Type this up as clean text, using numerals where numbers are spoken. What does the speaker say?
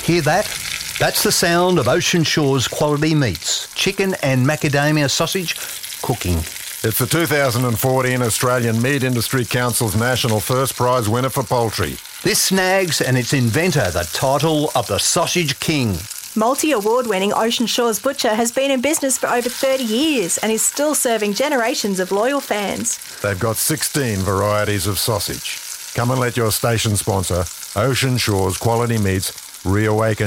Hear that? That's the sound of Ocean Shores quality meats, chicken and macadamia sausage, cooking. It's the 2014 Australian Meat Industry Council's National First Prize winner for poultry. This snags and its inventor the title of the Sausage King. Multi-award-winning Ocean Shores Butcher has been in business for over 30 years and is still serving generations of loyal fans. They've got 16 varieties of sausage. Come and let your station sponsor, Ocean Shores Quality Meats, reawaken